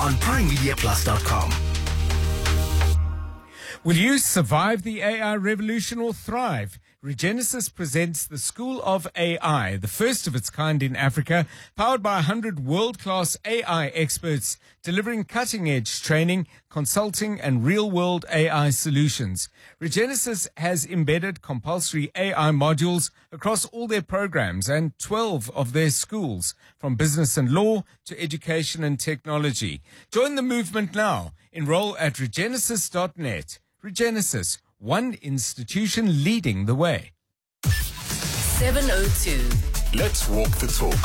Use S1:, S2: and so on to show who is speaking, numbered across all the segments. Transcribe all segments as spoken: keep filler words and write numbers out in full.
S1: on prime media plus dot com.
S2: Will you survive the A I revolution or thrive? Regenesis presents the School of A I, the first of its kind in Africa, powered by one hundred world-class A I experts, delivering cutting-edge training, consulting, and real-world A I solutions. Regenesis has embedded compulsory A I modules across all their programs and twelve of their schools, from business and law to education and technology. Join the movement now. Enroll at regenesis dot net. Regenesis, one institution leading the way.
S3: seven oh two.
S4: Let's walk the talk.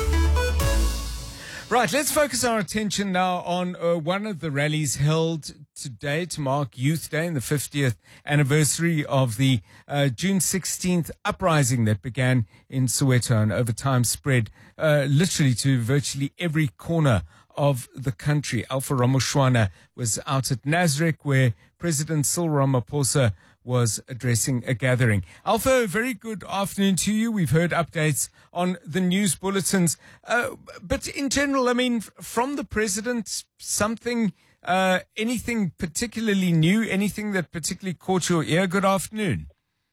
S2: Right, let's focus our attention now on uh, one of the rallies held today to mark Youth Day and the fiftieth anniversary of the uh, June sixteenth uprising that began in Soweto and over time spread uh, literally to virtually every corner of the country. Alpha Ramoshwana was out at Nasrec, where President Cyril Ramaphosa was addressing a gathering. Alpha, a very good afternoon to you. We've heard updates on the news bulletins. Uh, but in general, I mean, from the president, something, uh, anything particularly new, anything that particularly caught your ear? Good afternoon.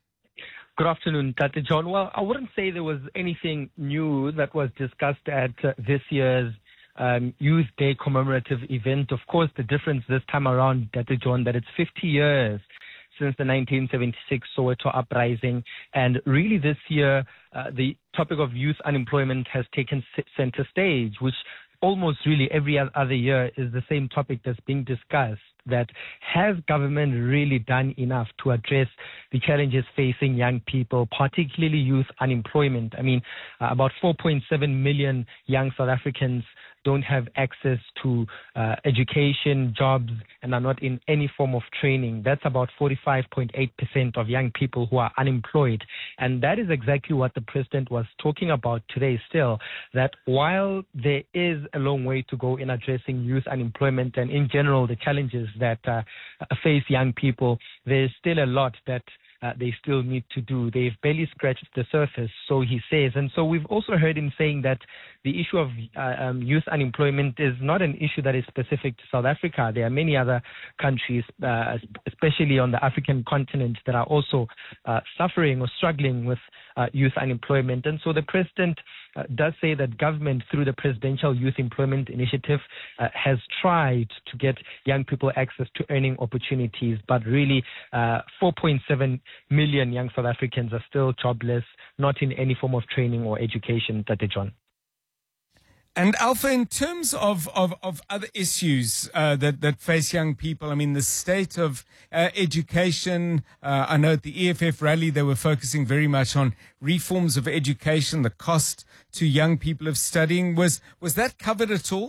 S5: Good afternoon, Tate John. Well, I wouldn't say there was anything new that was discussed at uh, this year's Um, Youth Day commemorative event. Of course, the difference this time around, Tate John, that it's fifty years since the nineteen seventy-six Soweto uprising. And really this year, uh, the topic of youth unemployment has taken center stage, which almost really every other year is the same topic that's being discussed. That has government really done enough to address the challenges facing young people, particularly youth unemployment? I mean, uh, about four point seven million young South Africans don't have access to uh, education, jobs, and are not in any form of training. That's about forty-five point eight percent of young people who are unemployed. And that is exactly what the president was talking about today still, that while there is a long way to go in addressing youth unemployment and in general the challenges that uh, face young people, there's still a lot that Uh, they still need to do. They've barely scratched the surface, so he says. And so we've also heard him saying that the issue of uh, um, youth unemployment is not an issue that is specific to South Africa. There are many other countries, uh, especially on the African continent, that are also uh, suffering or struggling with uh, youth unemployment. And so the president uh, does say that government, through the Presidential Youth Employment Initiative, uh, has tried to get young people access to earning opportunities, but really uh, four point seven million young South Africans are still jobless, not in any form of training or education, Tate John.
S2: And Alpha, in terms of, of, of other issues uh, that, that face young people, I mean, the state of uh, education, uh, I know at the E F F rally they were focusing very much on reforms of education, the cost to young people of studying. Was, was that covered at all?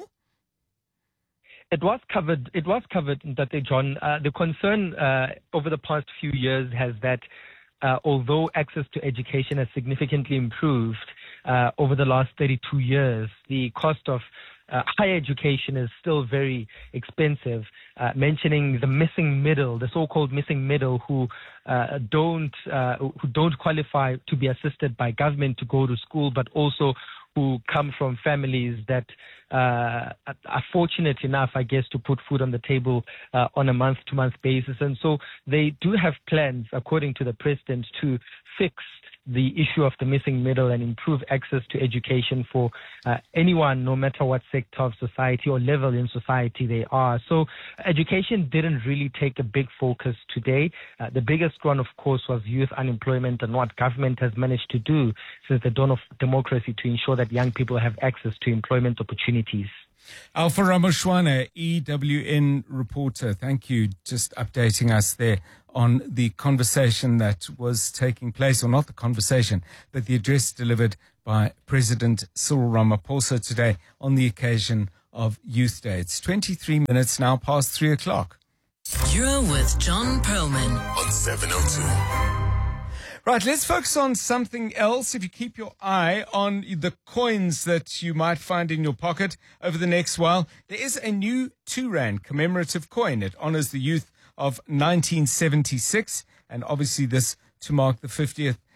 S5: It was covered. It was covered, Tate John. Uh, the concern uh, over the past few years has that uh, although access to education has significantly improved uh, over the last thirty-two years, the cost of uh, higher education is still very expensive. Uh, mentioning the missing middle, the so-called missing middle, who uh, don't uh, who don't qualify to be assisted by government to go to school, but also who come from families that uh, are fortunate enough, I guess, to put food on the table uh, on a month-to-month basis. And so they do have plans, according to the president, to fix the issue of the missing middle and improve access to education for uh, anyone, no matter what sector of society or level in society they are. So education didn't really take a big focus today. Uh, the biggest one, of course, was youth unemployment and what government has managed to do since the dawn of democracy to ensure that young people have access to employment opportunities.
S2: Alpha Ramoshwana, E W N reporter, thank you. Just updating us there on the conversation that was taking place, or not the conversation, but the address delivered by President Cyril Ramaphosa today on the occasion of Youth Day. It's twenty-three minutes now past three o'clock.
S3: You're with John Perlman
S4: on seven oh two.
S2: Right, let's focus on something else. If you keep your eye on the coins that you might find in your pocket over the next while, there is a new two rand commemorative coin. It honors the youth of nineteen seventy-six, and obviously this to mark the fiftieth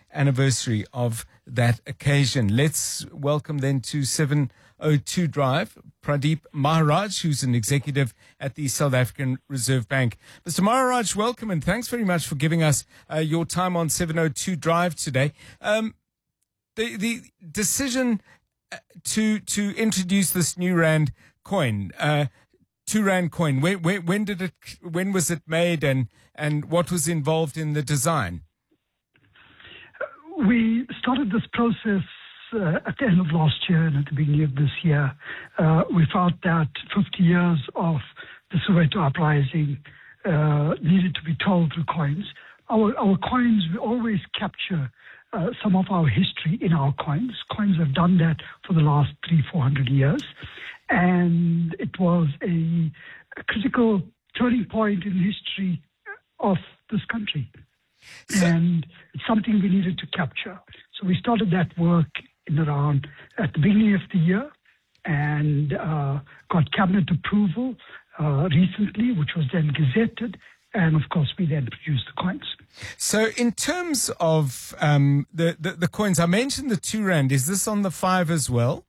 S2: anniversary of that occasion. Let's welcome then to seven oh two Drive, Pradeep Maharaj, who's an executive at the South African Reserve Bank. Mister Maharaj, welcome, and thanks very much for giving us uh, your time on seven oh two Drive today. Um, the, the decision to to introduce this new Rand coin, uh, two Rand coin, when, when, when did it, when was it made, and, and what was involved in the design?
S6: We started this process uh, at the end of last year and at the beginning of this year. Uh, we felt that fifty years of the Soweto uprising uh, needed to be told through coins. Our, our coins, we always capture uh, some of our history in our coins. Coins have done that for the last three, four hundred years. And it was a, a critical turning point in the history of this country. So, and it's something we needed to capture. So we started that work in around at the beginning of the year and uh, got cabinet approval uh, recently, which was then gazetted. And of course, we then produced the coins.
S2: So in terms of um, the, the, the coins, I mentioned the two Rand. Is this on the five as well?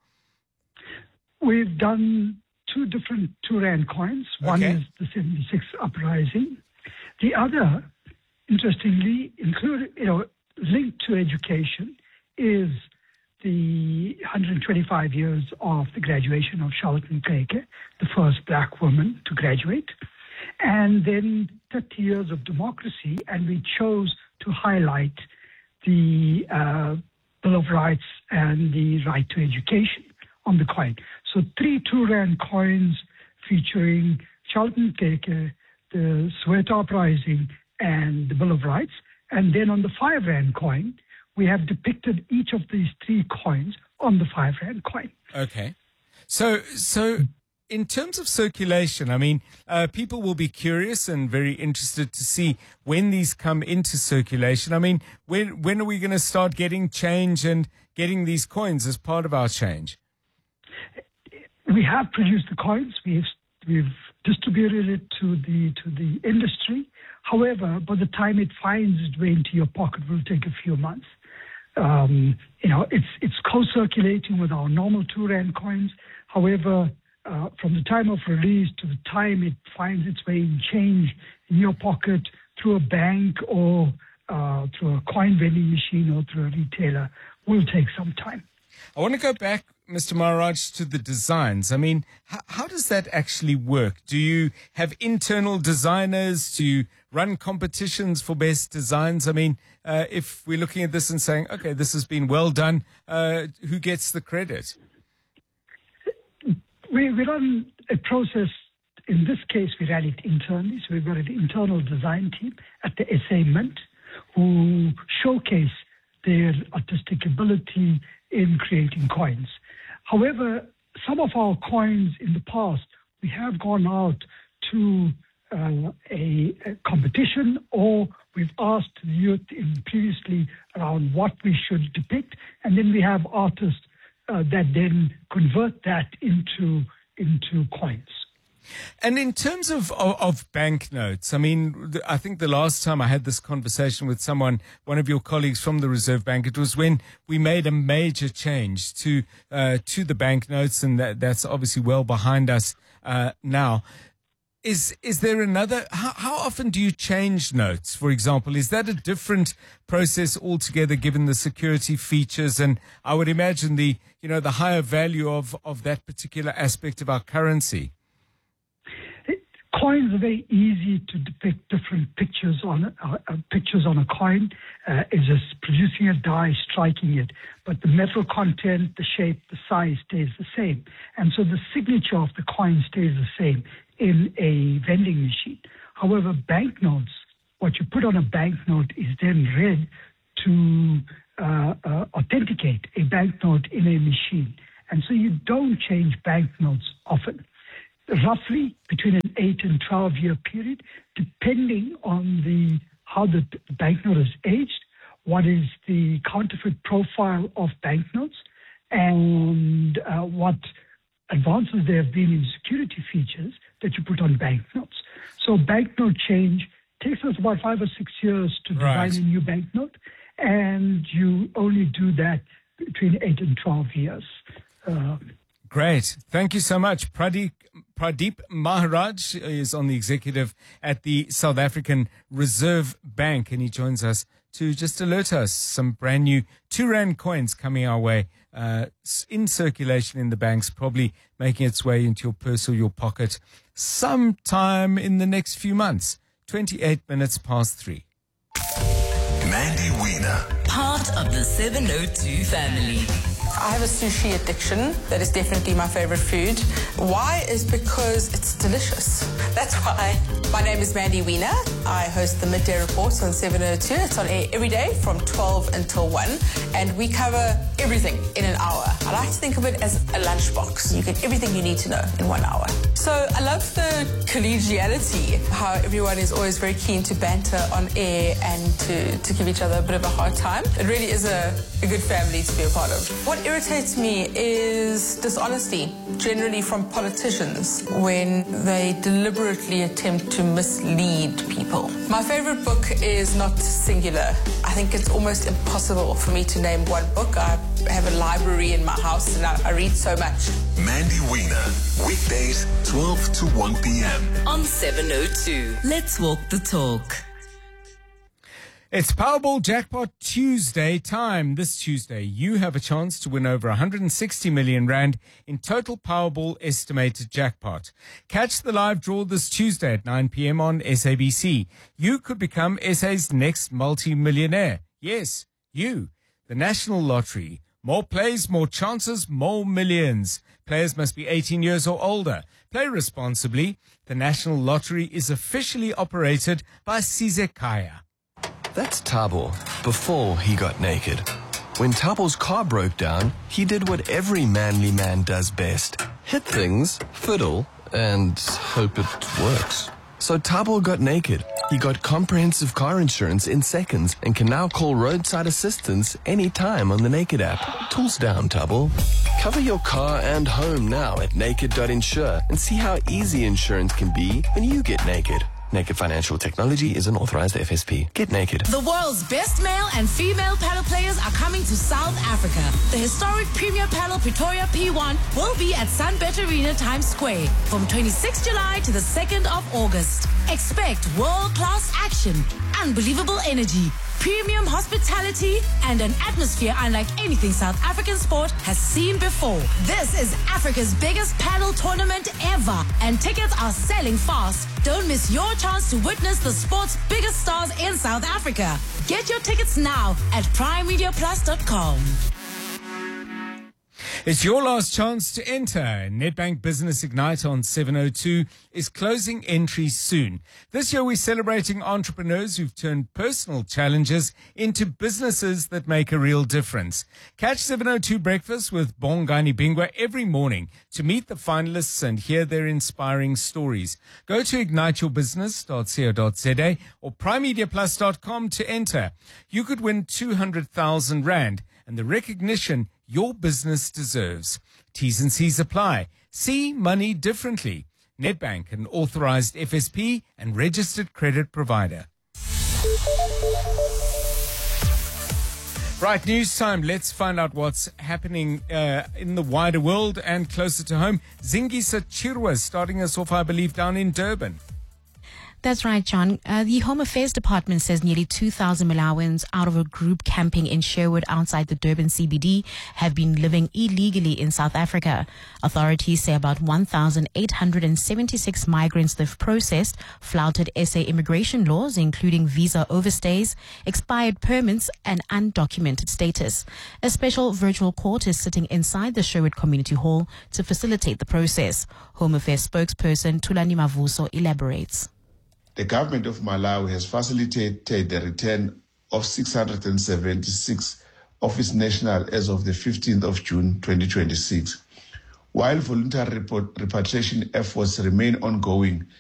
S6: We've done two different two Rand coins. One
S2: Okay.
S6: is the seventy-six uprising. The other, interestingly, included, you know, linked to education, is the one hundred twenty-five years of the graduation of Charlotte Nkeke, the first black woman to graduate, and then thirty years of democracy, and we chose to highlight the uh, Bill of Rights and the right to education on the coin. So three two Rand coins featuring Charlotte Nkeke, the Soweto uprising, and the Bill of Rights. And then on the five Rand coin, we have depicted each of these three coins on the five Rand coin.
S2: Okay. So, so in terms of circulation, I mean, uh, people will be curious and very interested to see when these come into circulation. I mean, when, when are we going to start getting change and getting these coins as part of our change?
S6: We have produced the coins. We've, we've distributed it to the, to the industry. However, by the time it finds its way into your pocket, it will take a few months. Um, you know, it's it's co-circulating with our normal two Rand coins. However, uh, from the time of release to the time it finds its way in change in your pocket through a bank or uh, through a coin vending machine or through a retailer will take some time.
S2: I want to go back, Mister Maharaj, to the designs. I mean, how, how does that actually work? Do you have internal designers to run competitions for best designs? I mean, uh, if we're looking at this and saying, okay, this has been well done, uh, who gets the credit?
S6: We, we run a process. In this case, we ran it internally. So we've got an internal design team at the S A Mint who showcase their artistic ability in creating coins. However, some of our coins in the past, we have gone out to uh, a, a competition, or we've asked the youth in previously around what we should depict, and then we have artists uh, that then convert that into into coins.
S2: And in terms of, of, of banknotes, I mean, I think the last time I had this conversation with someone, one of your colleagues from the Reserve Bank, it was when we made a major change to uh, to the banknotes, and that, that's obviously well behind us uh, now. Is is there another? How, how often do you change notes, for example? Is that a different process altogether, given the security features and I would imagine the you know the higher value of of that particular aspect of our currency?
S6: Coins are very easy to depict different pictures on uh, uh, pictures on a coin. Uh, it's just producing a die, striking it, but the metal content, the shape, the size stays the same, and so the signature of the coin stays the same in a vending machine. However, banknotes, what you put on a banknote is then read to uh, uh, authenticate a banknote in a machine, and so you don't change banknotes often. Roughly between an eight and twelve year period, depending on the how the banknote is aged, what is the counterfeit profile of banknotes, and uh, what advances there have been in security features that you put on banknotes. So banknote change takes us about five or six years to design
S2: Right.
S6: a new banknote, and you only do that between eight and twelve years. Uh,
S2: Great. Thank you so much. Pradeep, Pradeep Maharaj is on the executive at the South African Reserve Bank, and he joins us to just alert us some brand new two rand coins coming our way uh, in circulation in the banks, probably making its way into your purse or your pocket sometime in the next few months. twenty-eight minutes past three.
S4: Mandy Wiener.
S3: Part of the seven oh two family.
S7: I have a sushi addiction. That is definitely my favorite food. Why? Is because it's delicious. That's why. My name is Mandy Wiener. I host the Midday Report on seven oh two. It's on air every day from twelve until one. And we cover everything in an hour. I like to think of it as a lunchbox. You get everything you need to know in one hour. So I love the collegiality, how everyone is always very keen to banter on air and to, to give each other a bit of a hard time. It really is a, a good family to be a part of. What irritates me is dishonesty, generally from politicians, when they deliberately attempt to mislead people. My favorite book is not singular. I think it's almost impossible for me to name one book. I have a library in my house and I, I read so much.
S4: Mandy Wiener. Weekdays, twelve to one p.m.
S3: On seven oh two. Let's walk the talk.
S2: It's Powerball Jackpot Tuesday time. This Tuesday, you have a chance to win over one hundred sixty million rand in total Powerball estimated jackpot. Catch the live draw this Tuesday at nine p.m. on S A B C. You could become S A's next multi-millionaire. Yes, you. The National Lottery. More plays, more chances, more millions. Players must be eighteen years or older. Play responsibly. The National Lottery is officially operated by Sizekaya.
S8: That's Thabo, before he got naked. When Thabo's car broke down, he did what every manly man does best. Hit things, fiddle, and hope it works. So Thabo got naked. He got comprehensive car insurance in seconds and can now call roadside assistance anytime on the Naked app. Tools down, Thabo. Cover your car and home now at naked dot insure and see how easy insurance can be when you get naked. Naked Financial Technology is an authorized F S P. Get naked.
S9: The world's best male and female paddle players are coming to South Africa. The historic Premier Paddle Pretoria P one will be at Sunbet Arena Times Square from twenty-sixth of July to the second of August. Expect world-class action, unbelievable energy, premium hospitality, and an atmosphere unlike anything South African sport has seen before. This is Africa's biggest paddle tournament ever, and tickets are selling fast. Don't miss your chance to witness the sport's biggest stars in South Africa. Get your tickets now at prime media plus dot com.
S2: It's your last chance to enter. Nedbank Business Ignite on seven oh two is closing entries soon. This year we're celebrating entrepreneurs who've turned personal challenges into businesses that make a real difference. Catch seven oh two Breakfast with Bongani Bingwa every morning to meet the finalists and hear their inspiring stories. Go to ignite your business dot co dot za or prime media plus dot com to enter. You could win two hundred thousand rand and the recognition your business deserves. T's and C's apply. See money differently. Nedbank, an authorized F S P and registered credit provider. Right, news time. Let's find out what's happening uh, in the wider world and closer to home. Zingisa Chirwa starting us off, I believe, down in Durban.
S10: That's right, John. Uh, the Home Affairs Department says nearly two thousand Malawans out of a group camping in Sherwood outside the Durban C B D have been living illegally in South Africa. Authorities say about one thousand eight hundred seventy-six migrants they've processed flouted S A immigration laws, including visa overstays, expired permits, and undocumented status. A special virtual court is sitting inside the Sherwood Community Hall to facilitate the process. Home Affairs spokesperson Thulani Mavuso elaborates.
S11: The government of Malawi has facilitated the return of six hundred seventy-six of its nationals as of the fifteenth of June twenty twenty-six. While voluntary repatriation efforts remain ongoing,